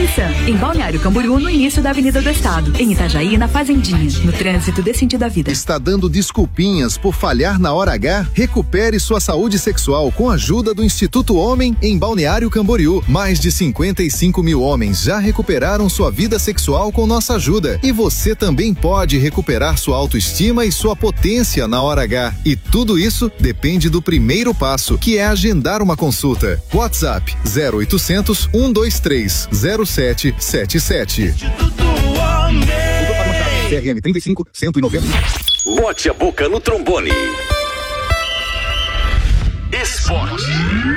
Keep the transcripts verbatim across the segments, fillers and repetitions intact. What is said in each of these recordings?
Nissan, em Balneário Camboriú, no início da Avenida do Estado. Em Itajaí, na Fazendinha, no trânsito desse sentido da vida. Está dando desculpinhas por falhar na hora H? Recupere sua saúde sexual com a ajuda do Instituto Homem em Balneário Camboriú. Mais de cinquenta e cinco mil homens já recuperaram sua vida sexual com nossa ajuda. E você também pode recuperar sua autoestima e sua potência na hora H. E tudo isso depende do primeiro passo, que é agendar uma consulta. WhatsApp zero oitocentos, um dois três, zero sete sete sete. C R M trinta e cinco, cento e noventa. Bote a boca no trombone. Esporte.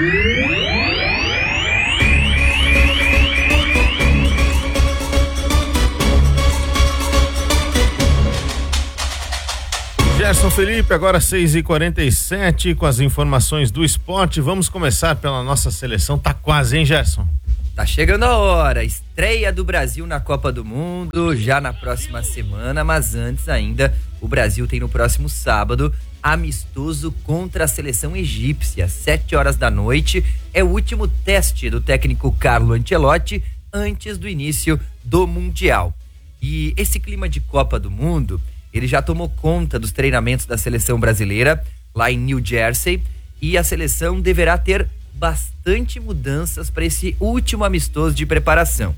Gerson Felipe, agora seis e quarenta e sete, com as informações do esporte. Vamos começar pela nossa seleção. Tá quase, hein, Gerson? Tá chegando a hora, estreia do Brasil na Copa do Mundo, já na próxima semana, mas antes ainda, o Brasil tem no próximo sábado, amistoso contra a seleção egípcia, sete horas da noite, é o último teste do técnico Carlo Ancelotti antes do início do Mundial. E esse clima de Copa do Mundo, ele já tomou conta dos treinamentos da seleção brasileira, lá em New Jersey, e a seleção deverá ter bastante mudanças para esse último amistoso de preparação.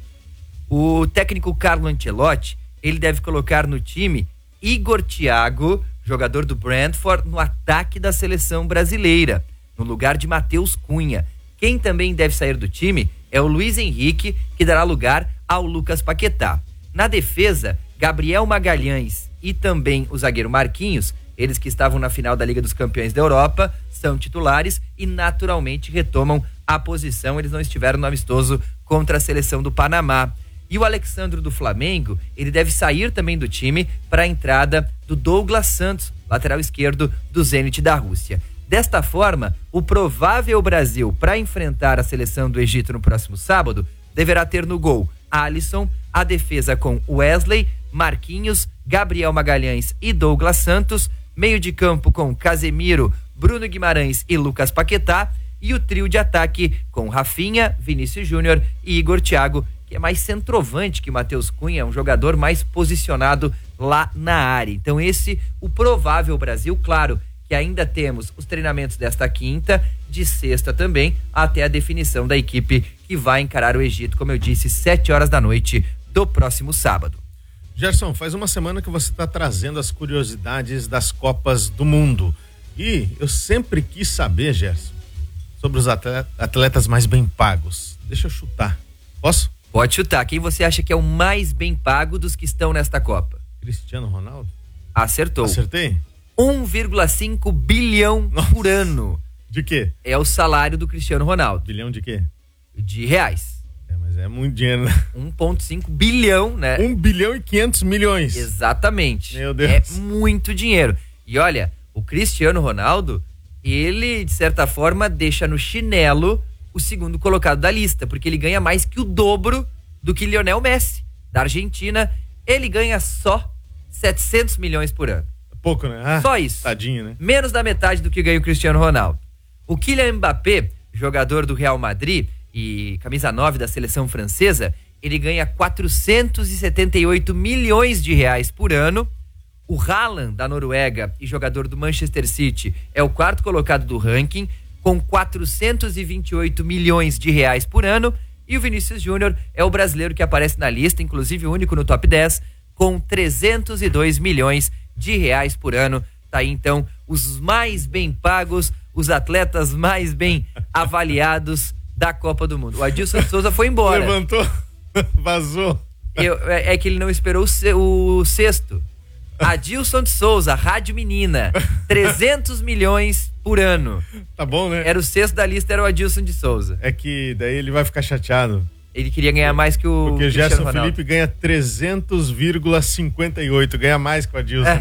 O técnico Carlo Ancelotti, ele deve colocar no time Igor Thiago, jogador do Brentford, no ataque da seleção brasileira, no lugar de Matheus Cunha. Quem também deve sair do time é o Luiz Henrique, que dará lugar ao Lucas Paquetá. Na defesa, Gabriel Magalhães e também o zagueiro Marquinhos, eles que estavam na final da Liga dos Campeões da Europa, são titulares e naturalmente retomam a posição. Eles não estiveram no amistoso contra a seleção do Panamá. E o Alexandro do Flamengo, ele deve sair também do time para a entrada do Douglas Santos, lateral esquerdo do Zenit da Rússia. Desta forma, o provável Brasil para enfrentar a seleção do Egito no próximo sábado deverá ter no gol Alisson, a defesa com Wesley, Marquinhos, Gabriel Magalhães e Douglas Santos, meio de campo com Casemiro, Bruno Guimarães e Lucas Paquetá, e o trio de ataque com Rafinha, Vinícius Júnior e Igor Thiago, que é mais centroavante que o Matheus Cunha, um jogador mais posicionado lá na área. Então esse, o provável Brasil, claro que ainda temos os treinamentos desta quinta, de sexta também, até a definição da equipe que vai encarar o Egito, como eu disse, sete horas da noite do próximo sábado. Gerson, faz uma semana que você está trazendo as curiosidades das Copas do Mundo. E eu sempre quis saber, Gerson, sobre os atletas mais bem pagos. Deixa eu chutar. Posso? Pode chutar. Quem você acha que é o mais bem pago dos que estão nesta Copa? Cristiano Ronaldo? Acertou. Acertei? um vírgula cinco bilhão Nossa. Por ano. De quê? É o salário do Cristiano Ronaldo. Bilhão de quê? De reais. É, mas é muito dinheiro, né? um vírgula cinco bilhão, né? um bilhão e quinhentos milhões. Exatamente. Meu Deus. É muito dinheiro. E olha, o Cristiano Ronaldo, ele, de certa forma, deixa no chinelo o segundo colocado da lista, porque ele ganha mais que o dobro do que Lionel Messi, da Argentina. Ele ganha só setecentos milhões por ano. Pouco, né? Ah, só isso. Tadinho, né? Menos da metade do que ganha o Cristiano Ronaldo. O Kylian Mbappé, jogador do Real Madrid e camisa nove da seleção francesa, ele ganha quatrocentos e setenta e oito milhões de reais por ano. O Haaland, da Noruega e jogador do Manchester City, é o quarto colocado do ranking, com quatrocentos e vinte e oito milhões de reais por ano. E o Vinícius Júnior é o brasileiro que aparece na lista, inclusive o único no top dez, com trezentos e dois milhões de reais por ano. Tá aí então os mais bem pagos, os atletas mais bem avaliados da Copa do Mundo. O Adilson de Souza foi embora. Levantou, vazou. Eu, é, é que ele não esperou o, se, o sexto. Adilson de Souza, Rádio Menina, trezentos milhões por ano. Tá bom, né? Era o sexto da lista, era o Adilson de Souza. É que daí ele vai ficar chateado. Ele queria ganhar mais que o Porque o Cristiano Gerson Ronaldo. Felipe ganha trezentos vírgula cinquenta e oito, ganha mais que o Adilson.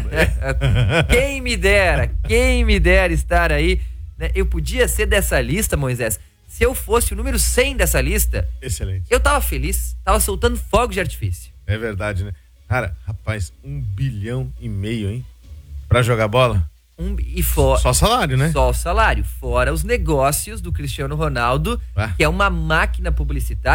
Quem me dera, quem me dera estar aí, né? Eu podia ser dessa lista, Moisés. Se eu fosse o número cem dessa lista, excelente. Eu tava feliz, tava soltando fogos de artifício. É verdade, né? Cara, rapaz, um bilhão e meio, hein? Pra jogar bola? Um, e for, só salário, né? Só o salário. Fora os negócios do Cristiano Ronaldo, ah. que é uma máquina publicitária.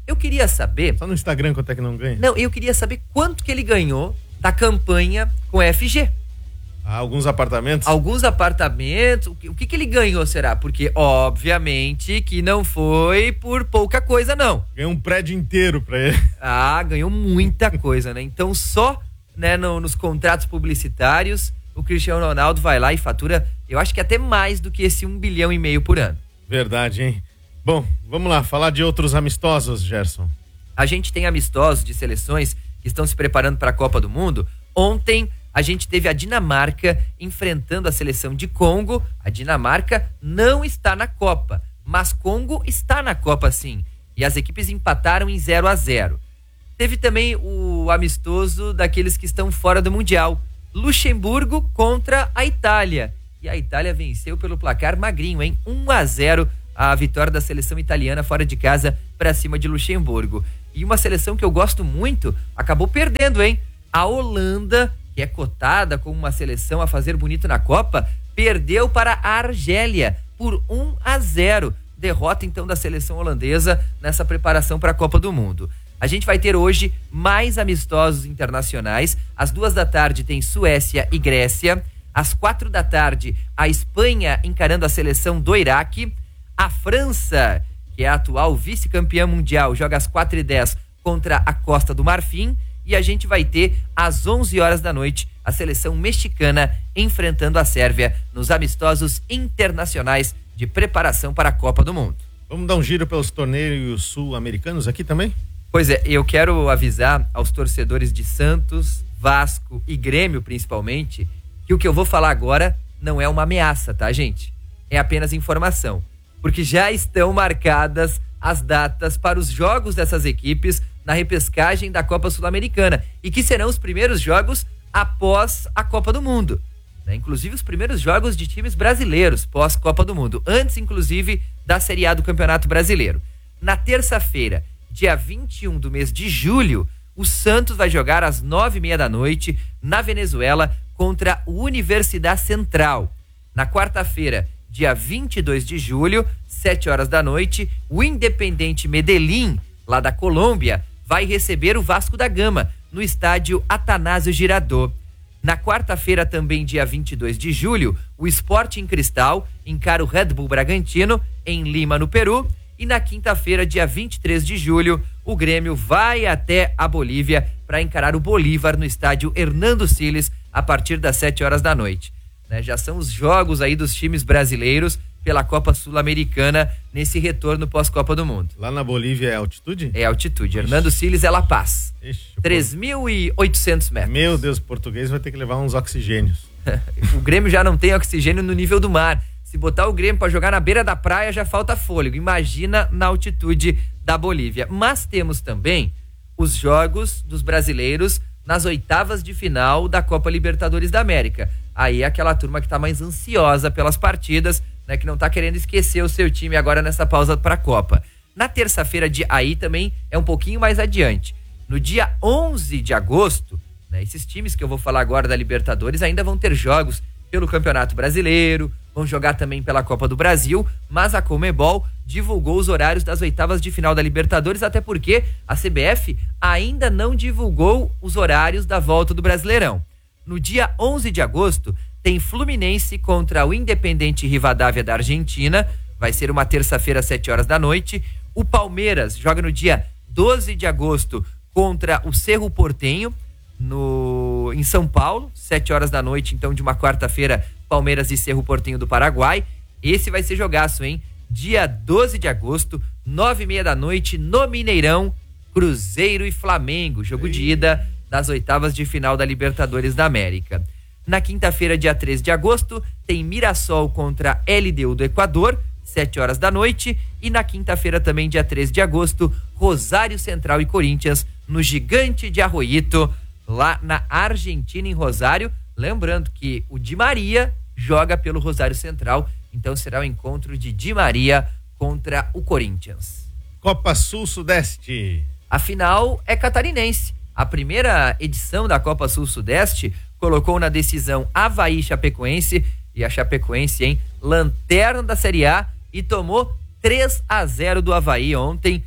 Eu queria saber... Só no Instagram quanto é que não ganha? Não, eu queria saber quanto que ele ganhou da campanha com F G. Ah, alguns apartamentos? Alguns apartamentos. O que, o que que ele ganhou, será? Porque, obviamente, que não foi por pouca coisa, não. Ganhou um prédio inteiro pra ele. Ah, ganhou muita coisa, né? Então, só né, no, nos contratos publicitários, o Cristiano Ronaldo vai lá e fatura, eu acho que até mais do que esse um bilhão e meio por ano. Verdade, hein? Bom, vamos lá, falar de outros amistosos, Gerson. A gente tem amistosos de seleções que estão se preparando para a Copa do Mundo. Ontem a gente teve a Dinamarca enfrentando a seleção de Congo. A Dinamarca não está na Copa, mas Congo está na Copa sim. E as equipes empataram em zero a zero. Teve também o amistoso daqueles que estão fora do Mundial. Luxemburgo contra a Itália. E a Itália venceu pelo placar magrinho, hein? um a zero a vitória da seleção italiana fora de casa para cima de Luxemburgo. E uma seleção que eu gosto muito acabou perdendo, hein? A Holanda, que é cotada como uma seleção a fazer bonito na Copa, perdeu para a Argélia por um a zero. Derrota então da seleção holandesa nessa preparação para a Copa do Mundo. A gente vai ter hoje mais amistosos internacionais. Às duas da tarde tem Suécia e Grécia. Às quatro da tarde, a Espanha encarando a seleção do Iraque. A França, que é a atual vice-campeã mundial, joga às quatro e dez contra a Costa do Marfim. E a gente vai ter, às onze horas da noite, a seleção mexicana enfrentando a Sérvia nos amistosos internacionais de preparação para a Copa do Mundo. Vamos dar um giro pelos torneios sul-americanos aqui também? Pois é, eu quero avisar aos torcedores de Santos, Vasco e Grêmio, principalmente, que o que eu vou falar agora não é uma ameaça, tá, gente? É apenas informação. Porque já estão marcadas as datas para os jogos dessas equipes na repescagem da Copa Sul-Americana e que serão os primeiros jogos após a Copa do Mundo, né? Inclusive os primeiros jogos de times brasileiros pós-Copa do Mundo, antes inclusive da Série A do Campeonato Brasileiro. Na terça-feira, dia vinte e um do mês de julho, o Santos vai jogar às nove e meia da noite na Venezuela contra a Universidade Central. Na quarta-feira, dia vinte e dois de julho, sete horas da noite, o Independiente Medellín, lá da Colômbia, vai receber o Vasco da Gama, no estádio Atanásio Girardot. Na quarta-feira, também dia vinte e dois de julho, o Sporting Cristal encara o Red Bull Bragantino, em Lima, no Peru. E na quinta-feira, dia vinte e três de julho, o Grêmio vai até a Bolívia para encarar o Bolívar no estádio Hernando Siles, a partir das sete horas da noite. Né, já são os jogos aí dos times brasileiros pela Copa Sul-Americana nesse retorno pós-Copa do Mundo. Lá na Bolívia é altitude? É altitude. Ixi. Hernando Siles é La Paz. Ixi, três mil e oitocentos metros. Meu Deus, o português vai ter que levar uns oxigênios. O Grêmio já não tem oxigênio no nível do mar. Se botar o Grêmio para jogar na beira da praia já falta fôlego. Imagina na altitude da Bolívia. Mas temos também os jogos dos brasileiros nas oitavas de final da Copa Libertadores da América. Aí é aquela turma que tá mais ansiosa pelas partidas, né, que não tá querendo esquecer o seu time agora nessa pausa para a Copa. Na terça-feira, de aí também é um pouquinho mais adiante. No dia onze de agosto, né, esses times que eu vou falar agora da Libertadores ainda vão ter jogos pelo Campeonato Brasileiro, vão jogar também pela Copa do Brasil, mas a Conmebol divulgou os horários das oitavas de final da Libertadores, até porque a C B F ainda não divulgou os horários da volta do Brasileirão. No dia onze de agosto, tem Fluminense contra o Independiente Rivadavia da Argentina, vai ser uma terça-feira às sete horas da noite. O Palmeiras joga no dia doze de agosto contra o Cerro Porteño, no, em São Paulo, sete horas da noite, então de uma quarta-feira, Palmeiras e Cerro Porteño do Paraguai. Esse vai ser jogaço, hein? Dia doze de agosto, nove e meia da noite, no Mineirão, Cruzeiro e Flamengo, jogo de ida das oitavas de final da Libertadores da América. Na quinta-feira, dia treze de agosto, tem Mirassol contra L D U do Equador, sete horas da noite. E na quinta-feira, também dia treze de agosto, Rosário Central e Corinthians, no Gigante de Arroyito, lá na Argentina, em Rosário. Lembrando que o Di Maria joga pelo Rosário Central, então será o encontro de Di Maria contra o Corinthians. Copa Sul-Sudeste. A final é catarinense. A primeira edição da Copa Sul-Sudeste colocou na decisão Avaí e Chapecoense, e a Chapecoense, hein, lanterna da Série A, e tomou três a zero do Avaí ontem.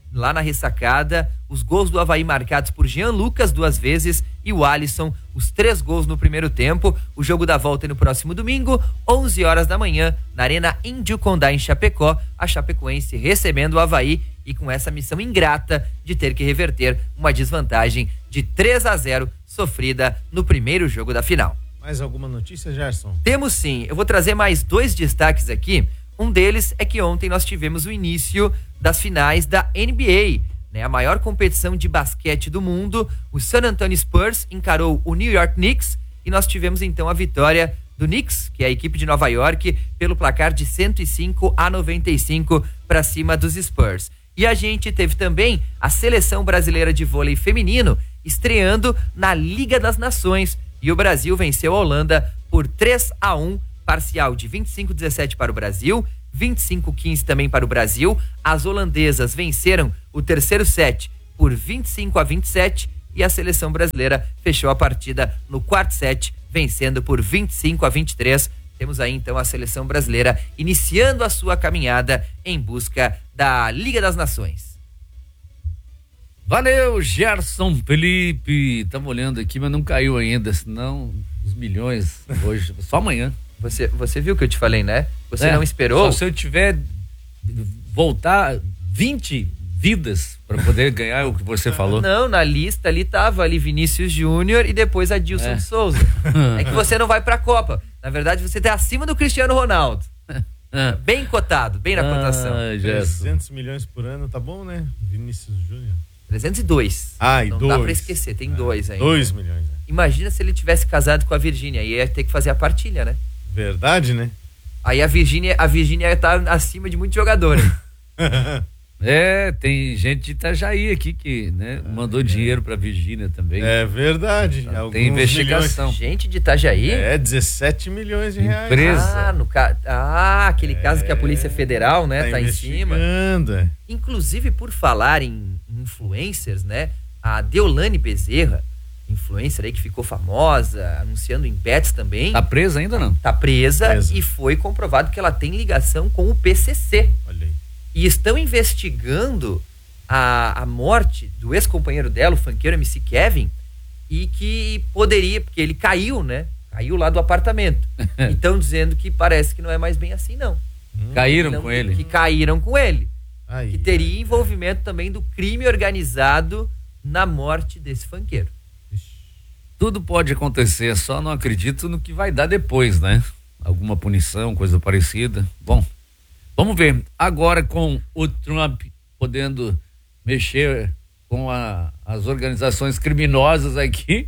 lá na ressacada, os gols do Avaí marcados por Jean Lucas duas vezes e o Alisson, os três gols no primeiro tempo. O jogo da volta é no próximo domingo, onze horas da manhã, na Arena Índio Condá, em Chapecó, a Chapecoense recebendo o Avaí e com essa missão ingrata de ter que reverter uma desvantagem de três a zero sofrida no primeiro jogo da final. Mais alguma notícia, Gerson? Temos sim, eu vou trazer mais dois destaques aqui. Um deles é que ontem nós tivemos o início das finais da N B A, né? A maior competição de basquete do mundo. O San Antonio Spurs encarou o New York Knicks e nós tivemos então a vitória do Knicks, que é a equipe de Nova York, pelo placar de cento e cinco a noventa e cinco para cima dos Spurs. E a gente teve também a seleção brasileira de vôlei feminino estreando na Liga das Nações e o Brasil venceu a Holanda por três a um, parcial de vinte e cinco a dezessete para o Brasil, vinte e cinco a quinze também para o Brasil. As holandesas venceram o terceiro set por vinte e cinco a vinte e sete e a seleção brasileira fechou a partida no quarto set, vencendo por vinte e cinco a vinte e três. Temos aí então a seleção brasileira iniciando a sua caminhada em busca da Liga das Nações. Valeu, Gerson Felipe. Estamos olhando aqui, mas não caiu ainda, senão os milhões hoje, só amanhã. Você, você viu o que eu te falei, né? Você é, não esperou? Só se eu tiver voltar vinte vidas para poder ganhar o que você falou. Não, na lista ali tava ali Vinícius Júnior e depois Adilson é. Souza. É que você não vai pra Copa. Na verdade, você tá acima do Cristiano Ronaldo. Bem cotado, bem na ah, cotação. trezentos milhões por ano, tá bom, né? Vinícius Júnior. trezentos e dois. Ah, e não dois. dá pra esquecer, tem ah, dois ainda. dois milhões. Imagina se ele tivesse casado com a Virgínia, ia ter que fazer a partilha, né? Verdade, né? Aí a Virgínia, a Virgínia tá acima de muitos jogadores. É, tem gente de Itajaí aqui que, né, mandou é. dinheiro pra Virgínia também. É verdade. Então, tem investigação. Milhões. Gente de Itajaí? É, dezessete milhões de reais. Empresa. Ah, no ca... ah aquele é, caso que a Polícia Federal, né, tá, tá em cima. Inclusive, por falar em influencers, né, a Deolane Bezerra, influencer aí que ficou famosa, anunciando em pets também. Tá presa ainda não? Tá presa, presa e foi comprovado que ela tem ligação com o P C C. Olha aí. E estão investigando a, a morte do ex-companheiro dela, o funkeiro M C Kevin, e que poderia, porque ele caiu, né? Caiu lá do apartamento. E estão dizendo que parece que não é mais bem assim, não. Hum. Caíram não, com ele? Que caíram com ele. Ai, que teria ai, envolvimento ai. também do crime organizado na morte desse funkeiro. Tudo pode acontecer, só não acredito no que vai dar depois, né? Alguma punição, coisa parecida. Bom, vamos ver. Agora com o Trump podendo mexer com a, as organizações criminosas aqui.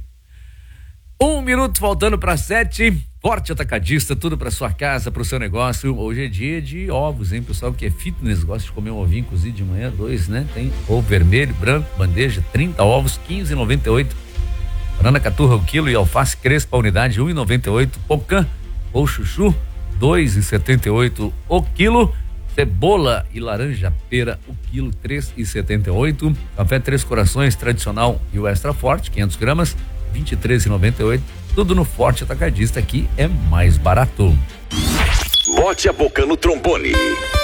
Um minuto faltando para sete. Forte Atacadista, tudo para sua casa, para o seu negócio. Hoje é dia de ovos, hein? Pessoal que é fitness, gosta de comer um ovinho cozido de manhã, dois, né? Tem ovo vermelho, branco, bandeja, trinta ovos, quinze reais e noventa e oito centavos. Banana caturra o quilo e alface crespa a unidade um real e noventa e oito centavos. Pocã ou chuchu dois reais e setenta e oito centavos o quilo. Cebola e laranja pera o quilo três reais e setenta e oito centavos. Café Três Corações tradicional e o extra forte quinhentas gramas vinte e três reais e noventa e oito centavos. Tudo no Forte Atacadista, aqui é mais barato. Bote a boca no trombone.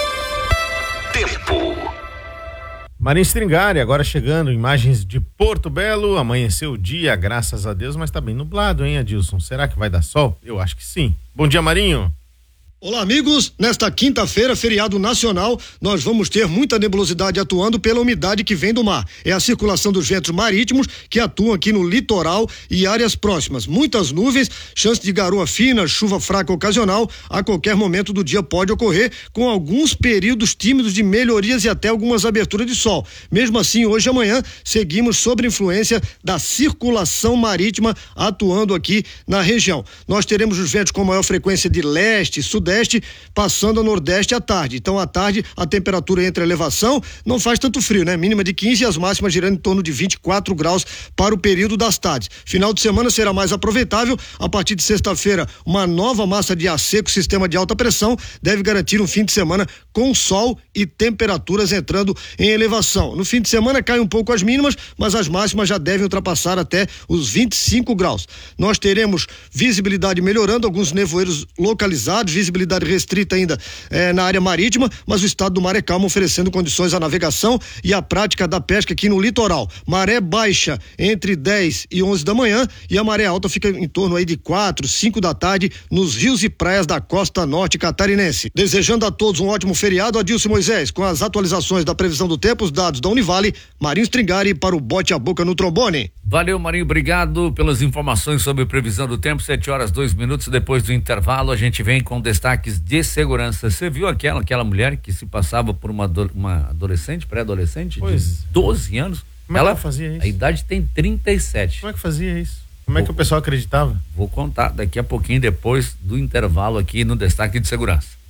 Tempo. Marinho Stringari, agora chegando, imagens de Porto Belo, amanheceu o dia, graças a Deus, mas tá bem nublado, hein, Adilson? Será que vai dar sol? Eu acho que sim. Bom dia, Marinho. Olá, amigos. Nesta quinta-feira, feriado nacional, nós vamos ter muita nebulosidade atuando pela umidade que vem do mar. É a circulação dos ventos marítimos que atuam aqui no litoral e áreas próximas. Muitas nuvens, chance de garoa fina, chuva fraca ocasional, a qualquer momento do dia pode ocorrer, com alguns períodos tímidos de melhorias e até algumas aberturas de sol. Mesmo assim, hoje e amanhã, seguimos sob influência da circulação marítima atuando aqui na região. Nós teremos os ventos com maior frequência de leste, sudeste, passando a nordeste à tarde. Então, à tarde, a temperatura entre a elevação não faz tanto frio, né? Mínima de quinze e as máximas girando em torno de vinte e quatro graus para o período das tardes. Final de semana será mais aproveitável. A partir de sexta-feira, uma nova massa de ar seco, sistema de alta pressão, deve garantir um fim de semana com sol e temperaturas entrando em elevação. No fim de semana cai um pouco as mínimas, mas as máximas já devem ultrapassar até os vinte e cinco graus. Nós teremos visibilidade melhorando, alguns nevoeiros localizados, visibilidade visibilidade restrita ainda eh, na área marítima, mas o estado do mar é calmo, oferecendo condições à navegação e à prática da pesca aqui no litoral. Maré baixa entre dez e onze da manhã e a maré alta fica em torno aí de quatro, cinco da tarde nos rios e praias da costa norte catarinense. Desejando a todos um ótimo feriado, Adilson Moisés, com as atualizações da previsão do tempo, os dados da Univale, Marinho Stringari para o Bote a Boca no Trombone. Valeu, Marinho, obrigado pelas informações sobre previsão do tempo. Sete horas, dois minutos depois do intervalo, a gente vem com destaques de segurança. Você viu aquela, aquela mulher que se passava por uma, uma adolescente, pré-adolescente, de doze anos? Como é ela que ela fazia isso? A idade tem trinta e sete. Como é que fazia isso? Como é que o pessoal acreditava? Vou contar daqui a pouquinho, depois do intervalo aqui no Destaque de Segurança.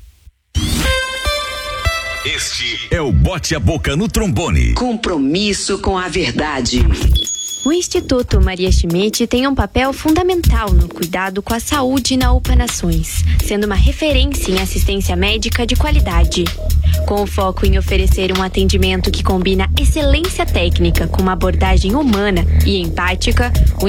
Este é o Bote a Boca no Trombone. Compromisso com a verdade. O Instituto Maria Schmidt tem um papel fundamental no cuidado com a saúde na UPA Nações, sendo uma referência em assistência médica de qualidade. Com o foco em oferecer um atendimento que combina excelência técnica com uma abordagem humana e empática, o